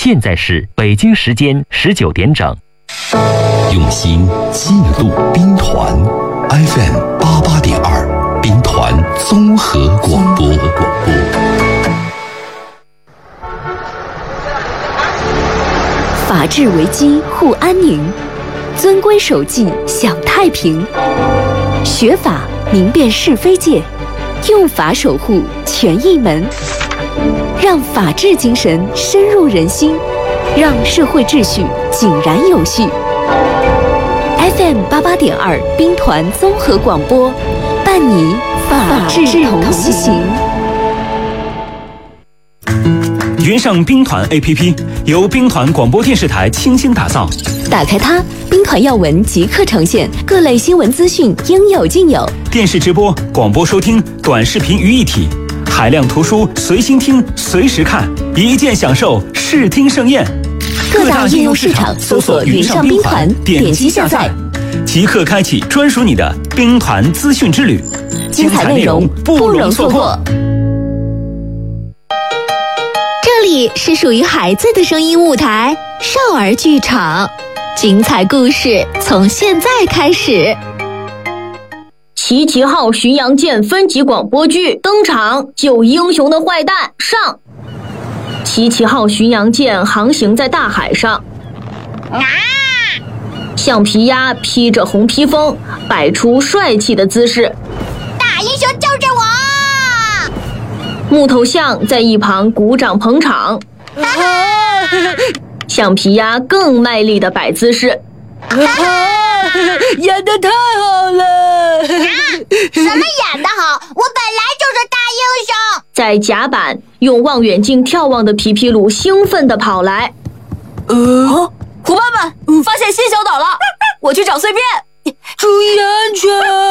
现在是北京时间19点整。 用心记录兵团 FM88.2兵团综合广播。 法治为基护安宁，遵规守纪享太平。学法明辨是非界，用法守护权益门，让法治精神深入人心，让社会秩序井然有序。FM88.2兵团综合广播，伴你法治同行。 云上兵团 APP 由兵团广播电视台倾心打造， 打开它，兵团要闻即刻呈现，各类新闻资讯应有尽有。 电视直播、广播收听、短视频于一体，海量图书随心听、随时看，一键享受视听盛宴。 各大应用市场搜索云上兵团，点击下载， 即刻开启专属你的兵团资讯之旅， 精彩内容不容错过。 这里是属于孩子的声音舞台——少儿剧场，精彩故事从现在开始。 齐齐号巡洋舰分级广播剧登场，救英雄的坏蛋上。齐齐号巡洋舰航行在大海上，橡皮鸭披着红披风，摆出帅气的姿势。 大英雄就是我！ 木头象在一旁鼓掌捧场，橡皮鸭更卖力地摆姿势。 演得太好了！ 什么演得好？我本来就是大英雄。 在甲板用望远镜眺望的皮皮鲁兴奋地跑来。 伙伴们，发现新小岛了，我去找碎片。注意安全！